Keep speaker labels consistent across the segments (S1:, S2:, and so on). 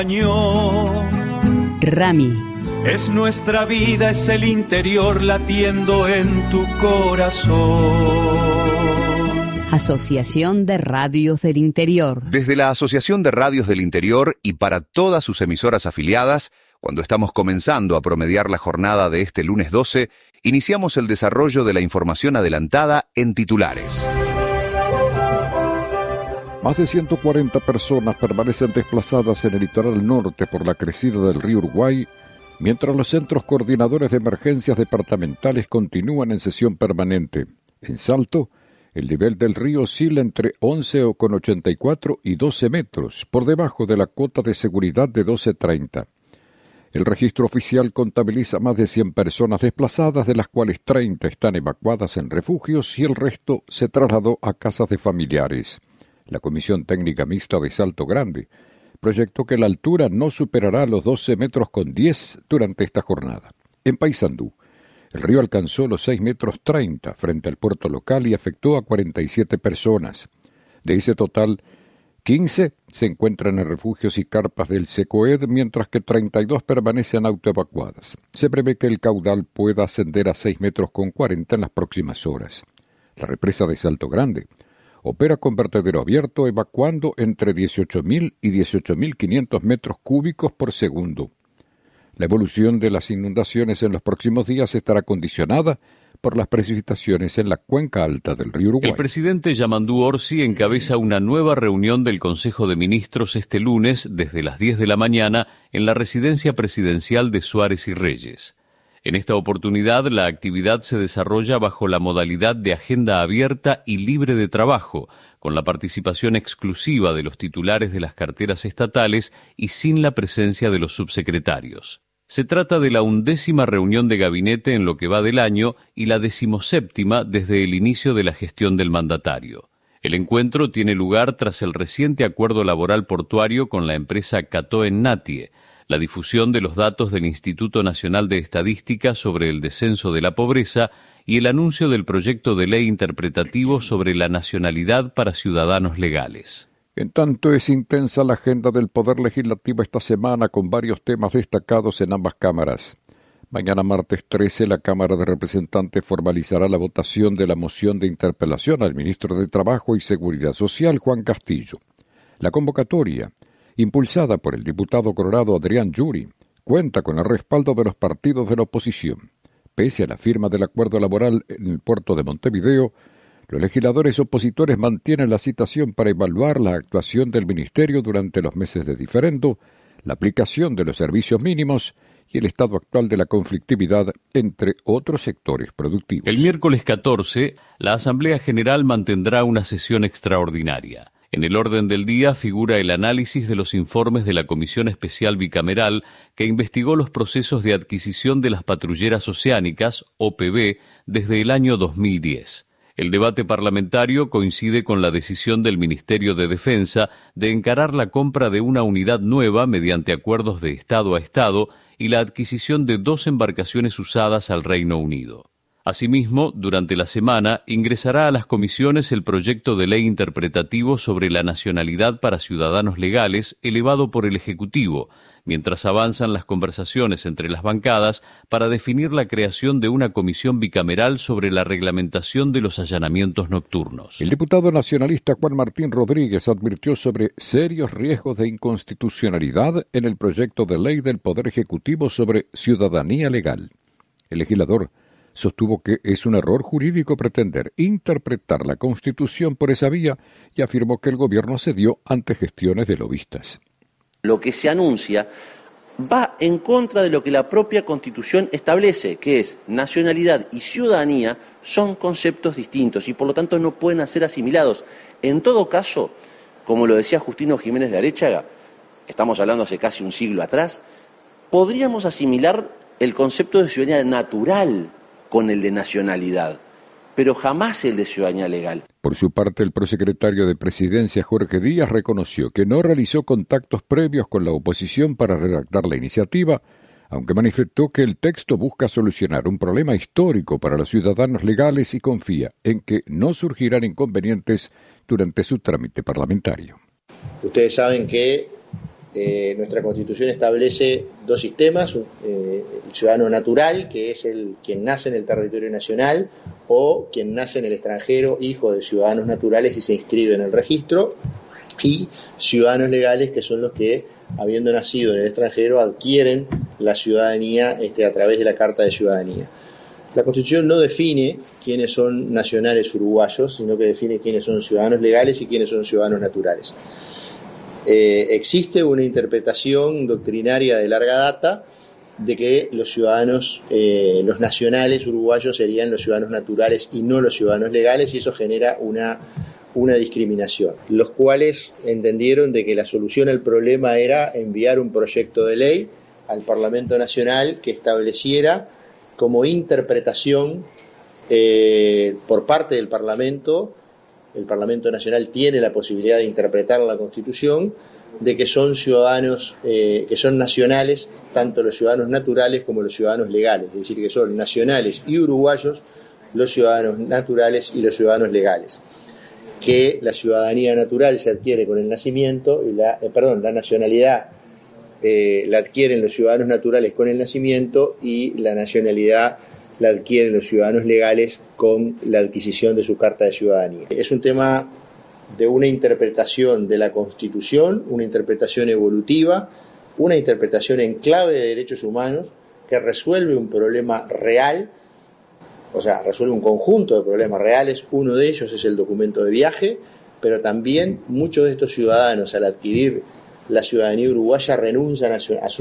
S1: Rami.
S2: Es nuestra vida, es el interior latiendo en tu corazón.
S1: Asociación de Radios del Interior.
S3: Desde la Asociación de Radios del Interior y para todas sus emisoras afiliadas, cuando estamos comenzando a promediar la jornada de este lunes 12, iniciamos el desarrollo de la información adelantada en titulares.
S4: Más de 140 personas permanecen desplazadas en el litoral norte por la crecida del río Uruguay, mientras los centros coordinadores de emergencias departamentales continúan en sesión permanente. En Salto, el nivel del río oscila entre 11,84 y 12 metros, por debajo de la cota de seguridad de 12,30. El registro oficial contabiliza más de 100 personas desplazadas, de las cuales 30 están evacuadas en refugios y el resto se trasladó a casas de familiares. La Comisión Técnica Mixta de Salto Grande proyectó que la altura no superará los 12 metros con 10 durante esta jornada. En Paysandú, el río alcanzó los 6 metros 30 frente al puerto local y afectó a 47 personas. De ese total, 15 se encuentran en refugios y carpas del SECOED, mientras que 32 permanecen autoevacuadas. Se prevé que el caudal pueda ascender a 6 metros con 40 en las próximas horas. La represa de Salto Grande opera con vertedero abierto, evacuando entre 18.000 y 18.500 metros cúbicos por segundo. La evolución de las inundaciones en los próximos días estará condicionada por las precipitaciones en la cuenca alta del río Uruguay.
S5: El presidente Yamandú Orsi encabeza una nueva reunión del Consejo de Ministros este lunes desde las 10 de la mañana en la residencia presidencial de Suárez y Reyes. En esta oportunidad, la actividad se desarrolla bajo la modalidad de agenda abierta y libre de trabajo, con la participación exclusiva de los titulares de las carteras estatales y sin la presencia de los subsecretarios. Se trata de la 11ª reunión de gabinete en lo que va del año y la 17ª desde el inicio de la gestión del mandatario. El encuentro tiene lugar tras el reciente acuerdo laboral portuario con la empresa Catoen Natie, la difusión de los datos del Instituto Nacional de Estadística sobre el descenso de la pobreza y el anuncio del proyecto de ley interpretativo sobre la nacionalidad para ciudadanos legales.
S4: En tanto, es intensa la agenda del Poder Legislativo esta semana, con varios temas destacados en ambas cámaras. Mañana martes 13, la Cámara de Representantes formalizará la votación de la moción de interpelación al ministro de Trabajo y Seguridad Social, Juan Castillo. La convocatoria, impulsada por el diputado colorado Adrián Yuri, cuenta con el respaldo de los partidos de la oposición. Pese a la firma del acuerdo laboral en el puerto de Montevideo, los legisladores opositores mantienen la citación para evaluar la actuación del ministerio durante los meses de diferendo, la aplicación de los servicios mínimos y el estado actual de la conflictividad, entre otros sectores productivos.
S5: El miércoles 14, la Asamblea General mantendrá una sesión extraordinaria. En el orden del día figura el análisis de los informes de la Comisión Especial Bicameral que investigó los procesos de adquisición de las patrulleras oceánicas, OPB, desde el año 2010. El debate parlamentario coincide con la decisión del Ministerio de Defensa de encarar la compra de una unidad nueva mediante acuerdos de Estado a Estado y la adquisición de 2 embarcaciones usadas al Reino Unido. Asimismo, durante la semana ingresará a las comisiones el proyecto de ley interpretativo sobre la nacionalidad para ciudadanos legales elevado por el Ejecutivo, mientras avanzan las conversaciones entre las bancadas para definir la creación de una comisión bicameral sobre la reglamentación de los allanamientos nocturnos.
S4: El diputado nacionalista Juan Martín Rodríguez advirtió sobre serios riesgos de inconstitucionalidad en el proyecto de ley del Poder Ejecutivo sobre ciudadanía legal. El legislador sostuvo que es un error jurídico pretender interpretar la Constitución por esa vía y afirmó que el gobierno cedió ante gestiones de lobistas.
S6: Lo que se anuncia va en contra de lo que la propia Constitución establece, que es nacionalidad y ciudadanía son conceptos distintos y por lo tanto no pueden ser asimilados. En todo caso, como lo decía Justino Jiménez de Aréchaga, estamos hablando hace casi un siglo atrás, podríamos asimilar el concepto de ciudadanía natural con el de nacionalidad, pero jamás el de ciudadanía legal.
S4: Por su parte, el prosecretario de Presidencia, Jorge Díaz, reconoció que no realizó contactos previos con la oposición para redactar la iniciativa, aunque manifestó que el texto busca solucionar un problema histórico para los ciudadanos legales y confía en que no surgirán inconvenientes durante su trámite parlamentario.
S7: Ustedes saben que Nuestra Constitución establece dos sistemas, el ciudadano natural, que es quien nace en el territorio nacional, o quien nace en el extranjero, hijo de ciudadanos naturales y se inscribe en el registro, y ciudadanos legales, que son los que, habiendo nacido en el extranjero, adquieren la ciudadanía a través de la Carta de Ciudadanía. La Constitución no define quiénes son nacionales uruguayos, sino que define quiénes son ciudadanos legales y quiénes son ciudadanos naturales. Existe una interpretación doctrinaria de larga data de que los ciudadanos, los nacionales uruguayos serían los ciudadanos naturales y no los ciudadanos legales, y eso genera una discriminación, los cuales entendieron de que la solución al problema era enviar un proyecto de ley al Parlamento Nacional que estableciera como interpretación por parte del Parlamento. El Parlamento Nacional tiene la posibilidad de interpretar la Constitución, de que son ciudadanos, que son nacionales, tanto los ciudadanos naturales como los ciudadanos legales, es decir, que son nacionales y uruguayos los ciudadanos naturales y los ciudadanos legales. Que la ciudadanía natural se adquiere con el nacimiento, y la nacionalidad la adquieren los ciudadanos naturales con el nacimiento, y la nacionalidad la adquieren los ciudadanos legales con la adquisición de su carta de ciudadanía. Es un tema de una interpretación de la Constitución, una interpretación evolutiva, una interpretación en clave de derechos humanos que resuelve un problema real, o sea, resuelve un conjunto de problemas reales. Uno de ellos es el documento de viaje, pero también muchos de estos ciudadanos, al adquirir la ciudadanía uruguaya, renuncian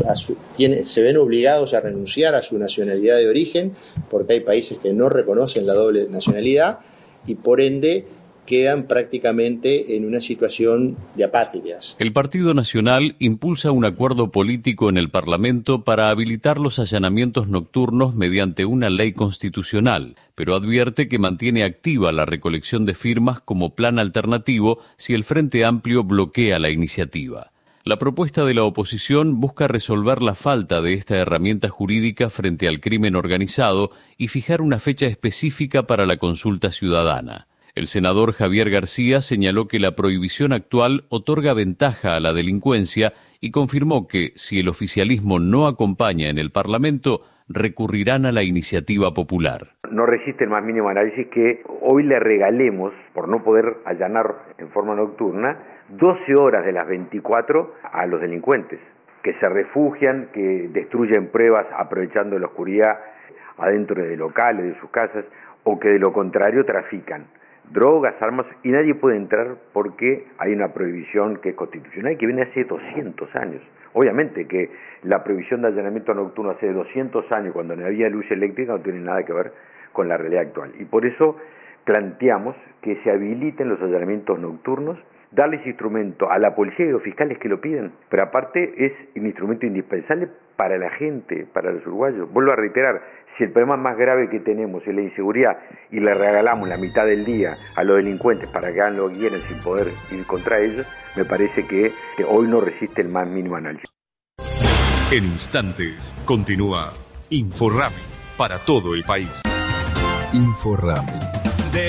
S7: se ven obligados a renunciar a su nacionalidad de origen, porque hay países que no reconocen la doble nacionalidad, y por ende quedan prácticamente en una situación de apátridas.
S5: El Partido Nacional impulsa un acuerdo político en el Parlamento para habilitar los allanamientos nocturnos mediante una ley constitucional, pero advierte que mantiene activa la recolección de firmas como plan alternativo si el Frente Amplio bloquea la iniciativa. La propuesta de la oposición busca resolver la falta de esta herramienta jurídica frente al crimen organizado y fijar una fecha específica para la consulta ciudadana. El senador Javier García señaló que la prohibición actual otorga ventaja a la delincuencia y confirmó que, si el oficialismo no acompaña en el Parlamento, recurrirán a la iniciativa popular.
S8: No resiste el más mínimo análisis que hoy le regalemos, por no poder allanar en forma nocturna, 12 horas de las 24 a los delincuentes, que se refugian, que destruyen pruebas aprovechando la oscuridad adentro de locales, de sus casas, o que de lo contrario trafican drogas, armas, y nadie puede entrar porque hay una prohibición que es constitucional, que viene hace 200 años. Obviamente que la prohibición de allanamiento nocturno hace 200 años, cuando no había luz eléctrica, no tiene nada que ver con la realidad actual. Y por eso planteamos que se habiliten los allanamientos nocturnos, darles instrumento a la policía y a los fiscales que lo piden, pero aparte es un instrumento indispensable para la gente, para los uruguayos. Vuelvo a reiterar, si el problema más grave que tenemos es la inseguridad y le regalamos la mitad del día a los delincuentes para que hagan lo que quieren sin poder ir contra ellos, me parece que hoy no resiste el más mínimo análisis.
S9: En instantes continúa InfoRami para todo el país.
S10: InfoRami.